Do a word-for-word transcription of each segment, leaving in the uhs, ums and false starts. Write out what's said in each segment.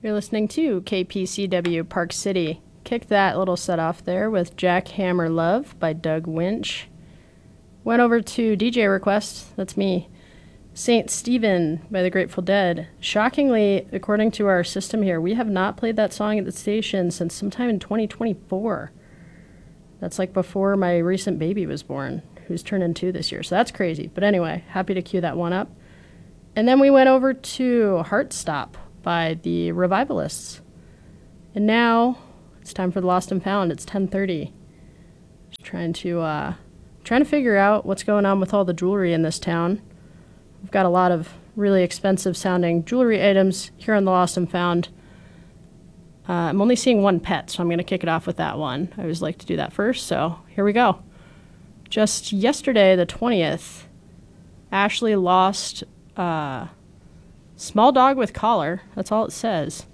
You're listening to K P C W Park City. Kicked that little set off there with Jackhammer Love by Doug Winch. Went over to D J request, that's me, Saint Stephen by the Grateful Dead. Shockingly, according to our system here, we have not played that song at the station since sometime in twenty twenty-four. That's like before my recent baby was born, who's turning two this year, so that's crazy. But anyway, happy to cue that one up. And then we went over to Heartstop by the Revivalists. And now it's time for the Lost and Found. It's ten thirty. Just trying to uh, trying to figure out what's going on with all the jewelry in this town. We've got a lot of really expensive sounding jewelry items here on the Lost and Found. Uh, I'm only seeing one pet, so I'm going to kick it off with that one. I always like to do that first, so here we go. Just yesterday, the twentieth, Ashley lost a small dog with collar. That's all it says.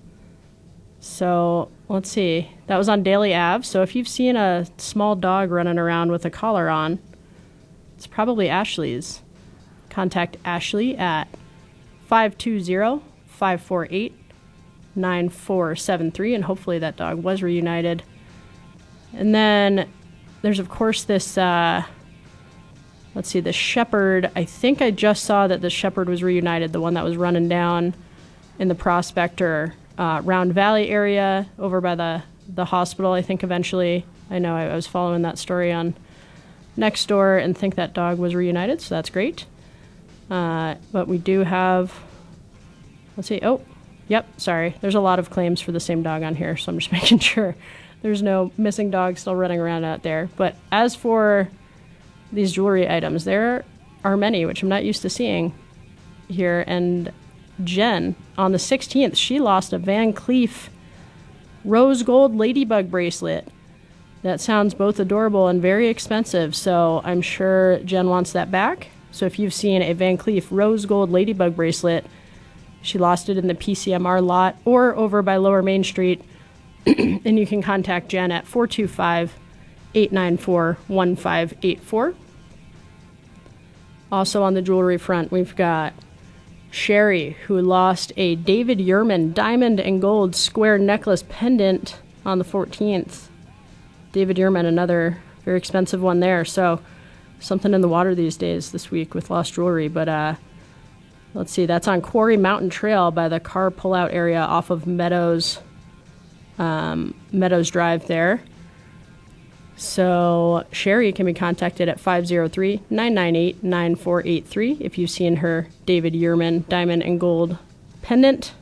So let's see. That was on Daily Ave. So if you've seen a small dog running around with a collar on, it's probably Ashley's. Contact Ashley at five two zero, five four eight, nine four seven three, and hopefully that dog was reunited. And then there's, of course, this, uh, let's see, the shepherd. I think I just saw that the shepherd was reunited, the one that was running down in the Prospector uh, Round Valley area over by the, the hospital, I think eventually. I know I, I was following that story on Nextdoor and think that dog was reunited, so that's great. Uh, but we do have, let's see, oh, yep, sorry. There's a lot of claims for the same dog on here, so I'm just making sure there's no missing dog still running around out there. But as for these jewelry items, there are many, which I'm not used to seeing here. And Jen, on the sixteenth, she lost a Van Cleef rose gold ladybug bracelet. That sounds both adorable and very expensive, so I'm sure Jen wants that back. So if you've seen a Van Cleef rose gold ladybug bracelet, she lost it in the P C M R lot or over by Lower Main Street, and you can contact Jen at four two five, eight nine four, one five eight four. Also on the jewelry front, we've got Sherry, who lost a David Yurman diamond and gold square necklace pendant on the fourteenth. David Yurman, another very expensive one there. So something in the water these days this week with lost jewelry. But uh, let's see, that's on Quarry Mountain Trail by the car pullout area off of Meadows, um, Meadows Drive there. So Sherry can be contacted at five zero three, nine nine eight, nine four eight three if you've seen her David Yurman diamond and gold pendant.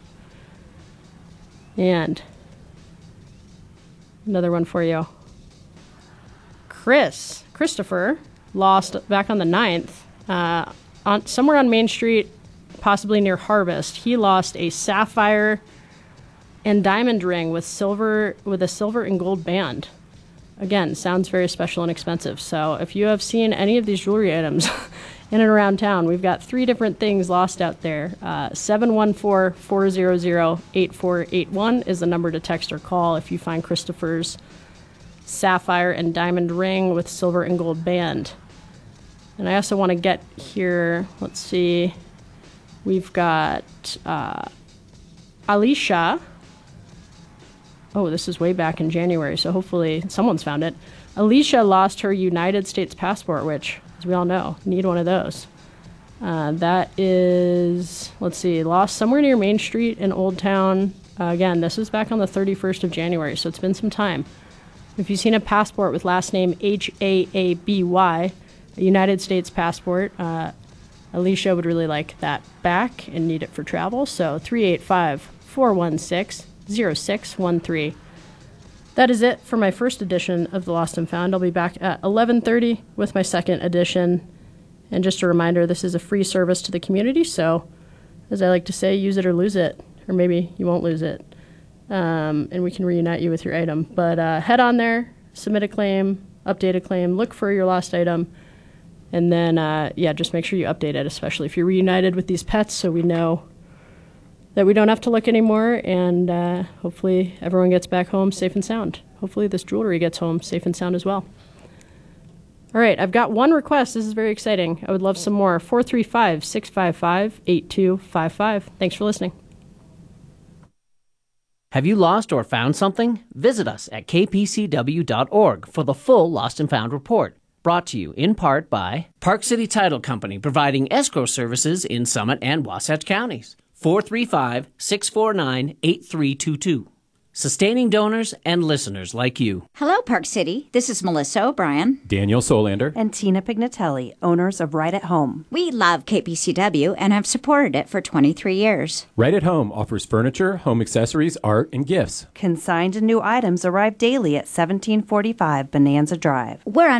And another one for you. Chris, Christopher, lost back on the ninth, uh, on somewhere on Main Street, possibly near Harvest. He lost a sapphire and diamond ring with silver with a silver and gold band. Again, sounds very special and expensive. So if you have seen any of these jewelry items in and around town, we've got three different things lost out there. Uh, seven one four, four zero zero, eight four eight one is the number to text or call if you find Christopher's sapphire and diamond ring with silver and gold band. And I also want to get here, let's see, we've got uh, Alicia. Oh, this is way back in January, so hopefully someone's found it. Alicia lost her United States passport, which, as we all know, need one of those. Uh, that is, let's see, lost somewhere near Main Street in Old Town. Uh, again, this was back on the thirty-first of January, so it's been some time. If you've seen a passport with last name H A A B Y, a United States passport, uh, Alicia would really like that back and need it for travel. So three eight five, four one six, zero six one three. That is it for my first edition of The Lost and Found. I'll be back at eleven thirty with my second edition. And just a reminder, this is a free service to the community, so as I like to say, use it or lose it. Or maybe you won't lose it. Um, and we can reunite you with your item. But uh, head on there, submit a claim, update a claim, look for your lost item, and then, uh, yeah, just make sure you update it, especially if you're reunited with these pets, so we know that we don't have to look anymore, and uh, hopefully everyone gets back home safe and sound. Hopefully this jewelry gets home safe and sound as well. All right, I've got one request. This is very exciting. I would love some more. four three five, six five five, eight two five five. Thanks for listening. Have you lost or found something? Visit us at k p c w dot org for the full Lost and Found report. Brought to you in part by Park City Title Company, providing escrow services in Summit and Wasatch counties. four three five, six four nine, eight three two two. Sustaining donors and listeners like you. Hello, Park City. This is Melissa O'Brien, Daniel Solander, and Tina Pignatelli, owners of Right at Home. We love K P C W and have supported it for twenty-three years. Right at Home offers furniture, home accessories, art, and gifts. Consigned and new items arrive daily at seventeen forty-five Bonanza Drive. We're on